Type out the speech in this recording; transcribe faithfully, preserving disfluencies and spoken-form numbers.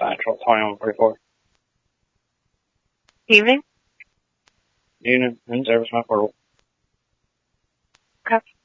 Central, twenty-one forty-four. Evening? Unit in service, my portal. Okay.